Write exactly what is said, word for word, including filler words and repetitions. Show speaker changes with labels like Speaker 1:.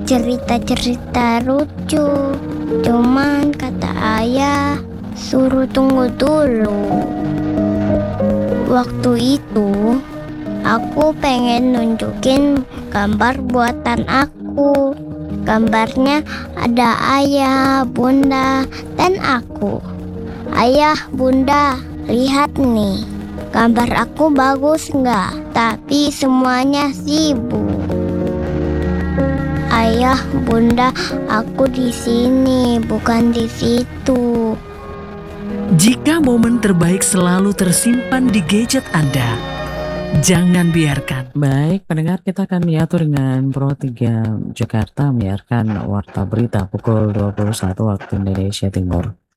Speaker 1: cerita-cerita lucu. Cuman kata ayah, suruh tunggu dulu. Waktu itu, aku pengen nunjukin gambar buatan aku. Gambarnya ada ayah, bunda, dan aku. Ayah, bunda, lihat nih. Gambar aku bagus nggak? Tapi semuanya sibuk. Ayah, bunda, aku di sini, bukan di situ.
Speaker 2: Jika momen terbaik selalu tersimpan di gadget Anda, jangan biarkan.
Speaker 3: Baik, pendengar, kita akan diatur dengan Pro tiga Jakarta menyiarkan warta berita pukul dua puluh satu waktu Indonesia Timur.